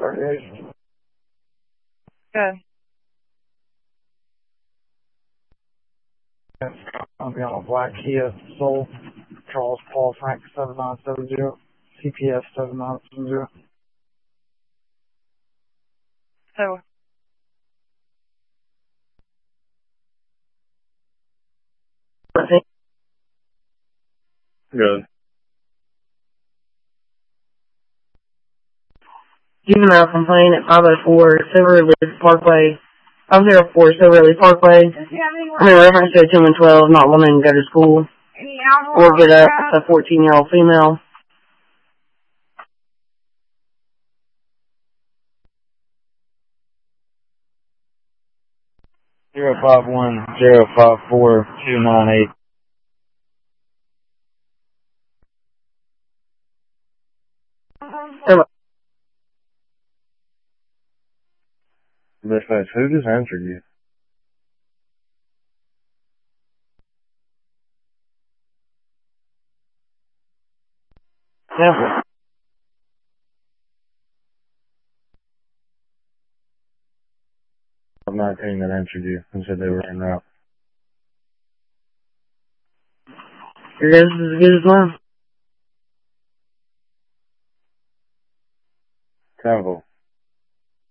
38. Good. I'll be on a black Kia Soul, Charles Paul Frank 7970, CPS 7970. So, Good. Juvenile complaint at 504 Silver Leaf Parkway. 504 Silver Leaf Parkway. I'm in reference to a 2 and 12 not wanting to go to school or get up. It's a 14-year-old female. Zero 51 054 298. Dispatch, who just answered you? Yeah. I'm not saying that answered you and said they were en route. Your guess is as good as mine. Travel.